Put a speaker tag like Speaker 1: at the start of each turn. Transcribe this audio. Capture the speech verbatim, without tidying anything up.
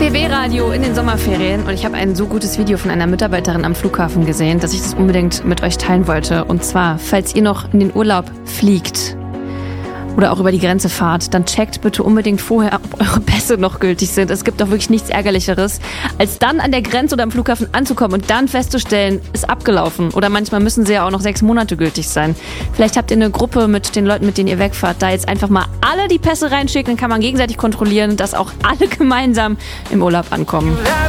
Speaker 1: B B-Radio in den Sommerferien und ich habe ein so gutes Video von einer Mitarbeiterin am Flughafen gesehen, dass ich das unbedingt mit euch teilen wollte. Und zwar, falls ihr noch in den Urlaub fliegt oder auch über die Grenze fahrt, dann checkt bitte unbedingt vorher, ob eure Pässe noch gültig sind. Es gibt doch wirklich nichts Ärgerlicheres, als dann an der Grenze oder am Flughafen anzukommen und dann festzustellen, ist abgelaufen. Oder manchmal müssen sie ja auch noch sechs Monate gültig sein. Vielleicht habt ihr eine Gruppe mit den Leuten, mit denen ihr wegfahrt, da jetzt einfach mal alle die Pässe reinschicken, dann kann man gegenseitig kontrollieren, dass auch alle gemeinsam im Urlaub ankommen.